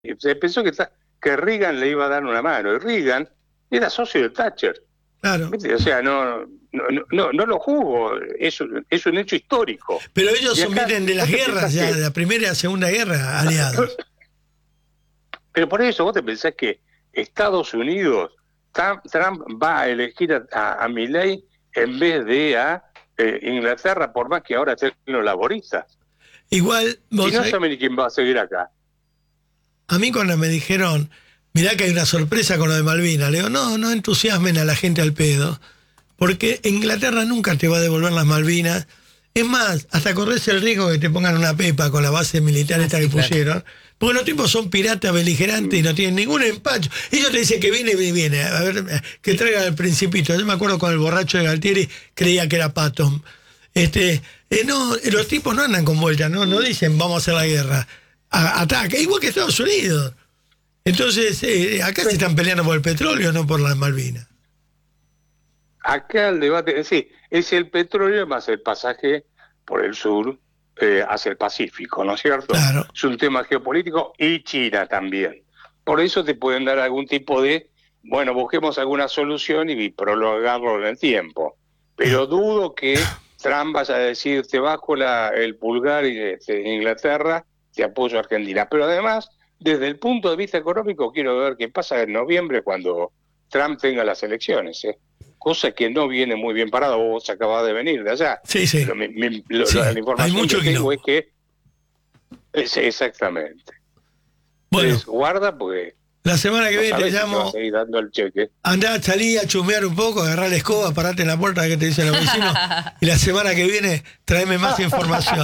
Se pensó que Reagan le iba a dar una mano, y Reagan era socio de Thatcher. Claro. ¿Viste? O sea, no lo juzgo, es un hecho histórico. Pero ellos vienen de las ¿vos te guerras, pensás ya, que, de la Primera y la Segunda Guerra, aliados. pero por eso vos te pensás que Estados Unidos, Trump va a elegir a Milley en vez de a Inglaterra, por más que ahora estén los laboristas. Igual, Y no saben ni quién va a seguir acá. a mí cuando me dijeron, mirá que hay una sorpresa con lo de Malvinas, le digo, no entusiasmen a la gente al pedo, porque Inglaterra nunca te va a devolver las Malvinas. Es más, hasta corres el riesgo que te pongan una pepa con la base militar esta que pusieron, porque los tipos son piratas beligerantes y no tienen ningún empacho. Ellos te dicen que viene, a ver, que traiga el Principito. Yo me acuerdo con el borracho de Galtieri, creía que era Patton. No, los tipos no andan con vueltas, no dicen vamos a hacer la guerra. Ataca, igual que Estados Unidos. Entonces, acá se están peleando por el petróleo, no por las Malvinas. Acá el debate, sí, es el petróleo más el pasaje por el sur hacia el Pacífico, ¿no es cierto? Claro. Es un tema geopolítico, y China también. Por eso te pueden dar algún tipo de, bueno, busquemos alguna solución y prolongarlo en el tiempo. Pero dudo que Trump vaya a decir, te bajo el pulgar en Inglaterra, te apoyo a Argentina. Pero además, desde el punto de vista económico, quiero ver qué pasa en noviembre cuando Trump tenga las elecciones, cosa que no viene muy bien parado. Vos acabás de venir de allá. Sí. Pero la información que tengo es que exactamente. Bueno, Entonces, guarda porque la semana que viene te llamo. Si seguir dando el cheque. Andá, salí a chumear un poco, agarrar la escoba, parate en la puerta que te dicen los vecinos. Y la semana que viene tráeme más información.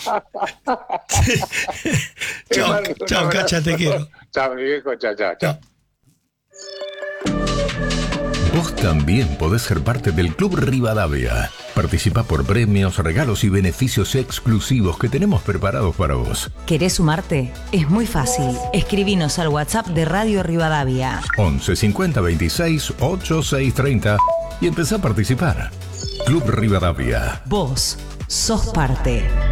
Chao, Cacha, te quiero. Chao, mi viejo, chao. Vos también podés ser parte del Club Rivadavia. Participa por premios, regalos y beneficios exclusivos que tenemos preparados para vos. ¿Querés sumarte? Es muy fácil. Escribinos al WhatsApp de Radio Rivadavia. 11 50 26 86 30 y empezá a participar. Club Rivadavia. Vos sos parte.